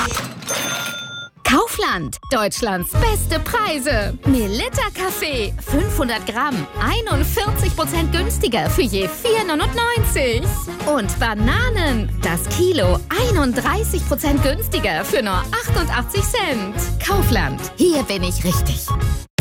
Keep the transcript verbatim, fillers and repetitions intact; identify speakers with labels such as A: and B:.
A: Kaufland, Deutschlands beste Preise. Melitta Kaffee, fünfhundert Gramm, einundvierzig Prozent günstiger für je vier neunundneunzig. Und Bananen, das Kilo, einunddreißig Prozent günstiger für nur achtundachtzig Cent. Kaufland, hier bin ich richtig.